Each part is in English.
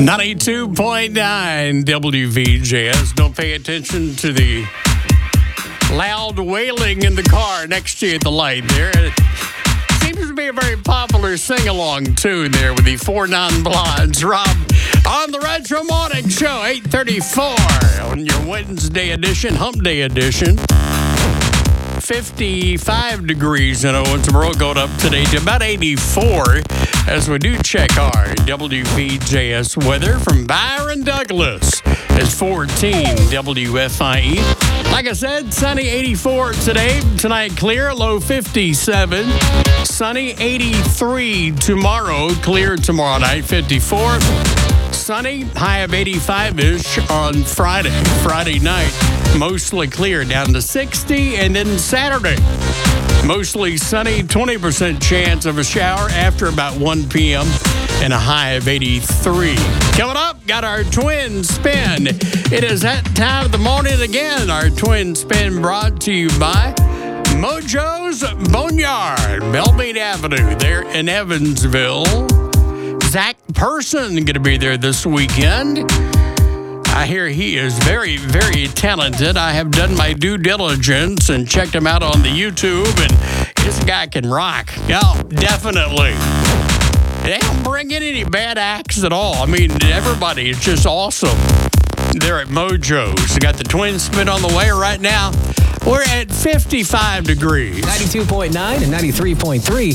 92.9 WVJS. Don't pay attention to the loud wailing in the car next to you at the light there. It seems to be a very popular sing-along tune there with the Four Non-Blondes. Rob, on the Retro Morning Show, 8:34 on your Wednesday edition, Hump Day edition. 55 degrees in Owensboro, going up today to about 84 as we do check our WVJS weather from Byron Douglas. It's 14 WFIE. Like I said, sunny 84 today. Tonight clear, low 57. Sunny 83 tomorrow, clear tomorrow night 54. Sunny, high of 85-ish on Friday night. Mostly clear, down to 60. And then Saturday, mostly sunny, 20% chance of a shower after about 1 p.m. and a high of 83. Coming up, got our Twin Spin. It is that time of the morning again. Our Twin Spin brought to you by Mojo's Boneyard, Belmead Avenue there in Evansville. Zach Person going to be there this weekend. I hear he is very, very talented. I have done my due diligence and checked him out on the YouTube, and this guy can rock. Yeah, definitely. They don't bring in any bad acts at all. I mean, everybody is just awesome. They're at Mojo's. They got the Twin Spin on the way right now. We're at 55 degrees. 92.9 and 93.3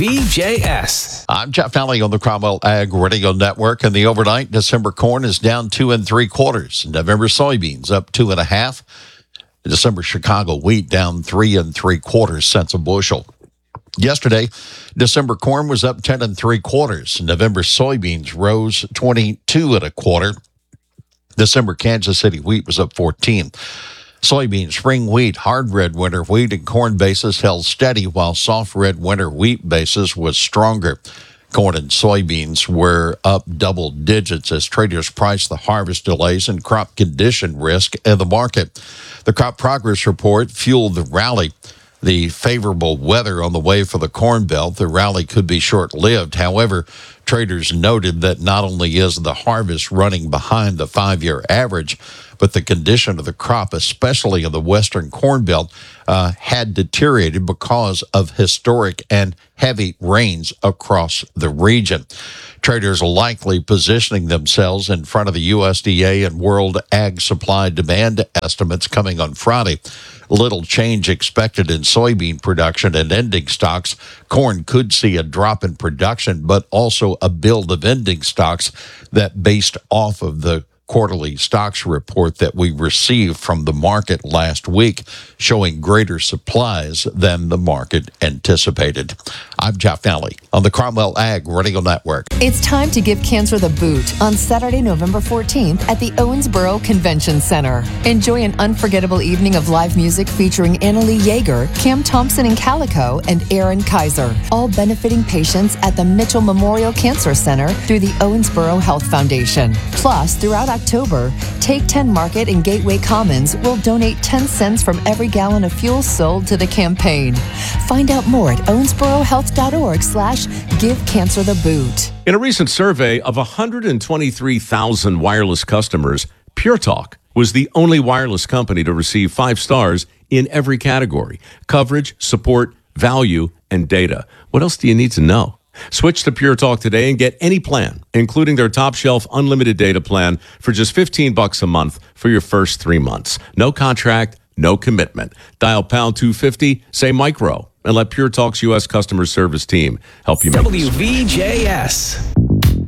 WVJS. I'm Jeff Nally on the Cromwell Ag Radio Network. And the overnight, December corn is down 2 3/4. November soybeans up 2 1/2. December Chicago wheat down 3 3/4 cents a bushel. Yesterday, December corn was up 10 3/4. November soybeans rose 22 1/4. December Kansas City wheat was up 14. Soybean, spring wheat, hard red winter wheat, and corn basis held steady, while soft red winter wheat basis was stronger. Corn and soybeans were up double digits as traders priced the harvest delays and crop condition risk in the market. The crop progress report fueled the rally. The favorable weather on the way for the Corn Belt, the rally could be short-lived. However, traders noted that not only is the harvest running behind the 5-year average, but the condition of the crop, especially in the western Corn Belt, had deteriorated because of historic and heavy rains across the region. Traders are likely positioning themselves in front of the USDA and World Ag Supply Demand estimates coming on Friday. Little change expected in soybean production and ending stocks. Corn could see a drop in production, but also a build of ending stocks that based off of the quarterly stocks report that we received from the market last week, showing greater supplies than the market anticipated. I'm Jeff Nally on the Cromwell Ag Radio Network. It's time to give cancer the boot on Saturday, November 14th at the Owensboro Convention Center. Enjoy an unforgettable evening of live music featuring Annalie Yeager, Cam Thompson and Calico, and Aaron Kaiser, all benefiting patients at the Mitchell Memorial Cancer Center through the Owensboro Health Foundation. Plus, throughout October, Take 10 Market and Gateway Commons will donate 10 cents from every gallon of fuel sold to the campaign. Find out more at owensborohealth.org/give cancer the boot. In a recent survey of 123,000 wireless customers, Pure Talk was the only wireless company to receive 5 stars in every category: coverage, support, value, and data. What else do you need to know? Switch to Pure Talk today and get any plan, including their top shelf unlimited data plan for just $15 a month for your first 3 months. No contract, no commitment. Dial pound 250, say micro, and let Pure Talk's U.S. customer service team help you make this. WVJS.